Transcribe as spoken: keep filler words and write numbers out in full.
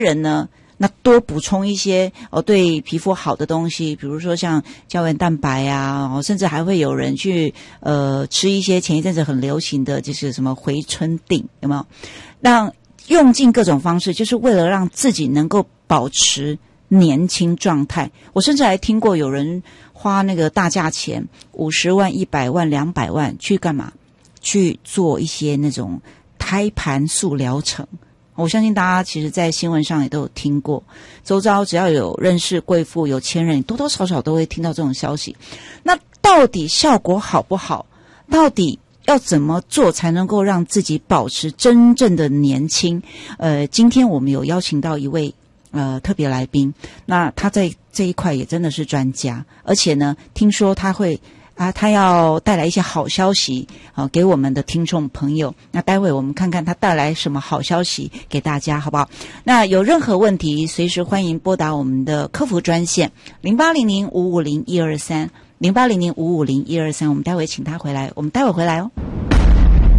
人呢，那多补充一些哦对皮肤好的东西，比如说像胶原蛋白啊，哦，甚至还会有人去呃吃一些前一阵子很流行的就是什么回春锭，有没有？让用尽各种方式，就是为了让自己能够保持年轻状态。我甚至还听过有人花那个大价钱，五十万、一百万、两百万去干嘛？去做一些那种胎盘素疗程。我相信大家其实在新闻上也都有听过，周遭只要有认识贵妇有钱人，多多少少都会听到这种消息。那到底效果好不好？到底要怎么做才能够让自己保持真正的年轻？呃，今天我们有邀请到一位呃特别来宾，那他在这一块也真的是专家，而且呢，听说他会啊，他要带来一些好消息啊，给我们的听众朋友。那待会我们看看他带来什么好消息给大家，好不好？那有任何问题，随时欢迎拨打我们的客服专线零八零零五五零一二三零八零零五五零一二三。我们待会请他回来，我们待会回来哦。